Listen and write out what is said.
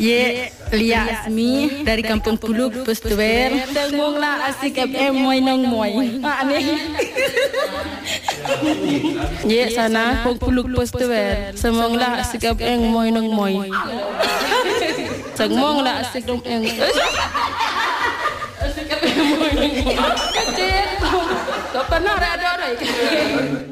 Ye, Lia Asmi dari Kampung Puluk Pustuwer. Tengunglah asik FM moy nang moy. Ni. Ye sana Kampung Puluk Pustuwer. Semonglah asik FM moy nang moy. Semonglah asik dom eng. Asik FM moy nang moy. Kecil. Tak pernah ada orang.